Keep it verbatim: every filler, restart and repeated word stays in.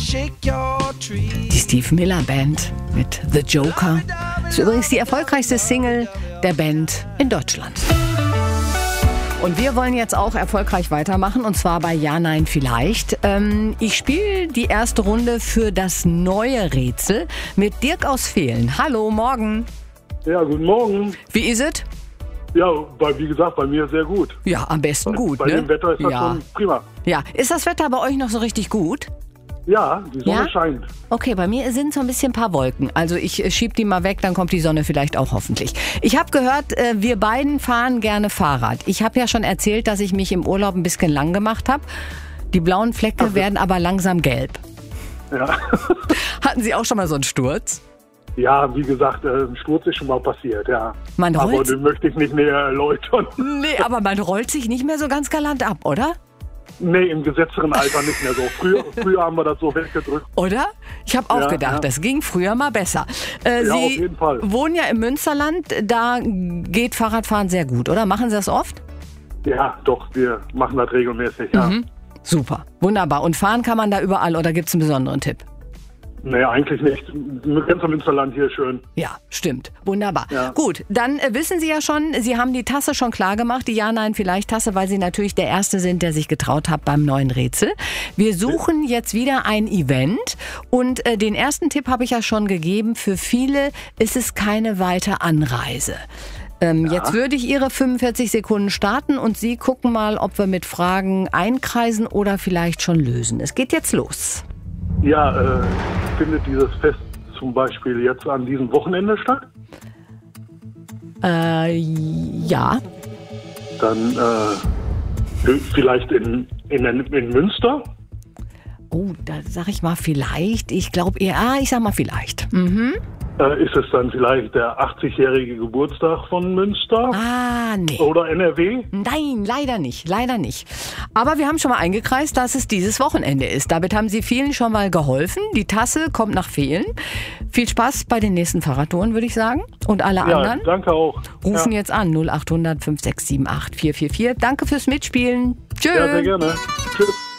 Die Steve Miller Band mit The Joker. Das ist übrigens die erfolgreichste Single der Band in Deutschland. Und wir wollen jetzt auch erfolgreich weitermachen, und zwar bei Ja, Nein, Vielleicht. Ähm, ich spiele die erste Runde für das neue Rätsel mit Dirk aus Vehlen. Hallo, morgen. Ja, guten Morgen. Wie ist es? Ja, bei, wie gesagt, bei mir sehr gut. Ja, am besten bei, gut, bei ne? Bei dem Wetter ist das ja. schon prima. Ja, ist das Wetter bei euch noch so richtig gut? Ja, die Sonne Ja? scheint. Okay, bei mir sind so ein bisschen ein paar Wolken. Also ich äh, schieb die mal weg, dann kommt die Sonne vielleicht auch hoffentlich. Ich habe gehört, äh, wir beiden fahren gerne Fahrrad. Ich habe ja schon erzählt, dass ich mich im Urlaub ein bisschen lang gemacht habe. Die blauen Flecke Ach, werden aber langsam gelb. Ja. Hatten Sie auch schon mal so einen Sturz? Ja, wie gesagt, äh, ein Sturz ist schon mal passiert, ja. Man Aber rollt, den möchte ich nicht näher erläutern. nee, aber man rollt sich nicht mehr so ganz galant ab, oder? Nee, im gesetzteren Alter nicht mehr so. Früher, früher haben wir das so weggedrückt. Oder? Ich habe auch Ja, gedacht, ja. das ging früher mal besser. Äh, Ja, Sie auf jeden Fall. wohnen ja im Münsterland, da geht Fahrradfahren sehr gut, oder? Machen Sie das oft? Ja, doch, wir machen das regelmäßig, ja. Mhm. Super, wunderbar. Und fahren kann man da überall, oder gibt es einen besonderen Tipp? Nee, eigentlich nicht. Ganz am Münsterland hier schön. Ja, stimmt. Wunderbar. Ja. Gut, dann äh, wissen Sie ja schon, Sie haben die Tasse schon klar gemacht, die Ja-Nein-Vielleicht-Tasse, weil Sie natürlich der Erste sind, der sich getraut hat beim neuen Rätsel. Wir suchen jetzt wieder ein Event und äh, den ersten Tipp habe ich ja schon gegeben. Für viele ist es keine weite Anreise. Ähm, Ja. Jetzt würde ich Ihre fünfundvierzig Sekunden starten und Sie gucken mal, ob wir mit Fragen einkreisen oder vielleicht schon lösen. Es geht jetzt los. Ja, äh, findet dieses Fest zum Beispiel jetzt an diesem Wochenende statt? Äh, ja. Dann äh, vielleicht in, in, in Münster? Oh, da sag ich mal vielleicht. Ich glaube eher, ah, ich sag mal vielleicht. Mhm. Äh, ist es dann vielleicht der achtzigjährige Geburtstag von Münster? Ah, nee. Oder N R W? Nein, leider nicht, leider nicht. Aber wir haben schon mal eingekreist, dass es dieses Wochenende ist. Damit haben Sie vielen schon mal geholfen. Die Tasse kommt nach Vehlen. Viel Spaß bei den nächsten Fahrradtouren, würde ich sagen. Und alle Ja, anderen danke auch. rufen Ja. jetzt an null acht hundert fünf sechs sieben acht vier vier vier. Danke fürs Mitspielen. Tschö. Ja, sehr gerne. Tschüss.